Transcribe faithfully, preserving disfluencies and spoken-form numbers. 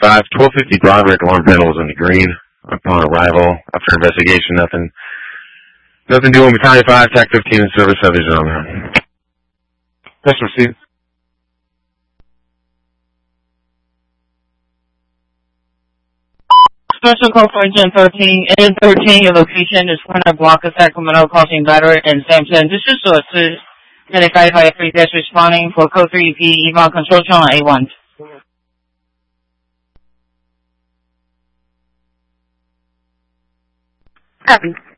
five, twelve fifty Broderick, alarm panel was on the green. Upon arrival, after investigation, nothing, nothing doing. Battalion five, T A C fifteen in service, have vision on there. Thanks, received. Special call for Agent thirteen. Agent thirteen, your location is corner block of Sacramento, crossing Battery and Sampson. This is to assist Medic five five three that's responding for code three P, E V A L control channel A one. Copy.